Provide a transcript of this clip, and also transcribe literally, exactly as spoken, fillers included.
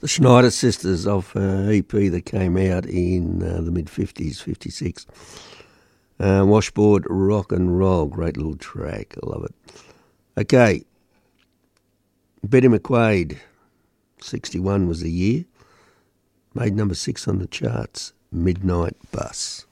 The Schneider Sisters off uh, E P that came out in uh, the mid-fifties, fifty-six. Uh, Washboard Rock and Roll, great little track, I love it. Okay, Betty McQuaid, sixty-one was the year, made number six on the charts, Midnight Bus.